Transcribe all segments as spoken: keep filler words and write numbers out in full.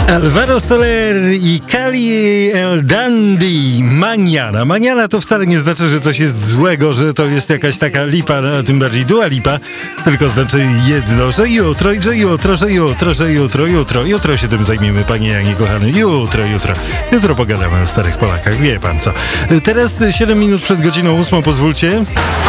Alvaro Soler i Kali El Dandy. Maniana. Maniana to wcale nie znaczy, że coś jest złego, że to jest jakaś taka lipa, a tym bardziej Dua Lipa, tylko znaczy jedno, że jutro, że jutro, że jutro, że jutro, jutro, jutro się tym zajmiemy, panie Janie kochany. Jutro, jutro. Jutro pogadamy o starych Polakach, wie pan co. Teraz siedem minut przed godziną ósmą, pozwólcie.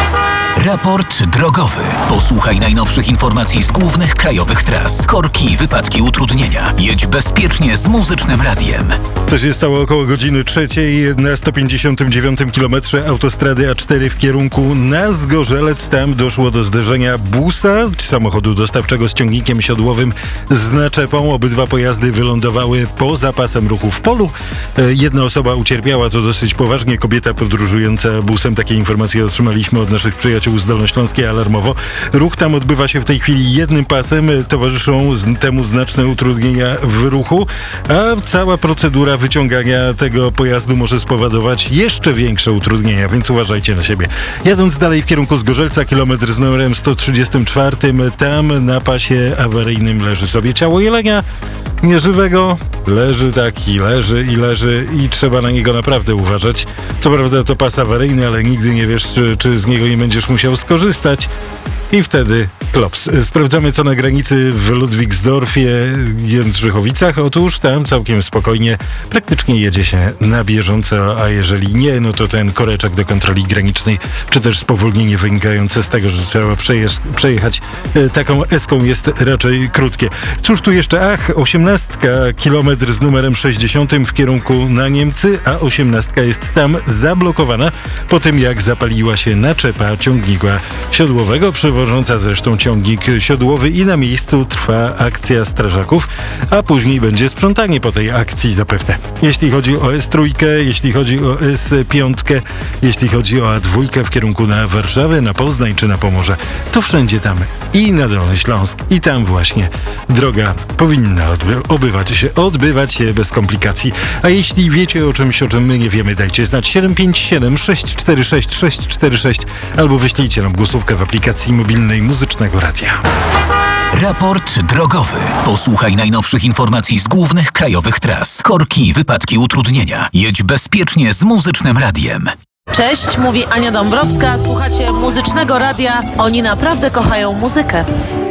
Raport drogowy. Posłuchaj najnowszych informacji z głównych krajowych tras. Korki, wypadki, utrudnienia. Jedź bezpiecznie z Muzycznym Radiem. To się stało około godziny trzeciej na sto pięćdziesiątym dziewiątym kilometrze autostrady A cztery w kierunku na Zgorzelec. Tam doszło do zderzenia busa, czy samochodu dostawczego z ciągnikiem siodłowym z naczepą. Obydwa pojazdy wylądowały poza pasem ruchu w polu. Jedna osoba ucierpiała, to dosyć poważnie, kobieta podróżująca busem. Takie informacje otrzymaliśmy od naszych przyjaciół z Dolnośląskiej alarmowo. Ruch tam odbywa się w tej chwili jednym pasem. Towarzyszą z temu znaczne utrudnienia w ruchu, a cała procedura wyciągania tego pojazdu może spowodować jeszcze większe utrudnienia, więc uważajcie na siebie. Jadąc dalej w kierunku Zgorzelca, kilometr z numerem sto trzydziestym czwartym, tam na pasie awaryjnym leży sobie ciało jelenia nieżywego. Leży taki, leży i leży i trzeba na niego naprawdę uważać. Co prawda to pas awaryjny, ale nigdy nie wiesz, czy, czy z niego nie będziesz musiał skorzystać. I wtedy klops. Sprawdzamy, co na granicy w Ludwigsdorfie i Jędrzechowicach. Otóż tam całkiem spokojnie, praktycznie jedzie się na bieżąco, a jeżeli nie, no to ten koreczek do kontroli granicznej, czy też spowolnienie wynikające z tego, że trzeba przejeż- przejechać e, taką eską, jest raczej krótkie. Cóż tu jeszcze? Ach, osiemnastka, kilometr z numerem sześćdziesiątym w kierunku na Niemcy, a osiemnastka jest tam zablokowana po tym, jak zapaliła się naczepa ciągnika siodłowego, przewożąca zresztą ciągnik siodłowy, i na miejscu trwa akcja strażaków, a później będzie sprzątanie po tej akcji zapewne. Jeśli chodzi o S trzy, jeśli chodzi o S pięć, jeśli chodzi o A dwa w kierunku na Warszawę, na Poznań czy na Pomorze, to wszędzie tam i na Dolny Śląsk, i tam właśnie droga powinna odby- obywać się, odbywać się bez komplikacji. A jeśli wiecie o czymś, o czym my nie wiemy, dajcie znać siedem pięć siedem sześć cztery sześć sześć cztery sześć albo wyślijcie nam głosówkę w aplikacji mobilnej Muzycznego Radia. Raport drogowy. Posłuchaj najnowszych informacji z głównych krajowych tras. Korki, wypadki, utrudnienia. Jedź bezpiecznie z Muzycznym Radiem. Cześć, mówi Ania Dąbrowska. Słuchacie Muzycznego Radia. Oni naprawdę kochają muzykę.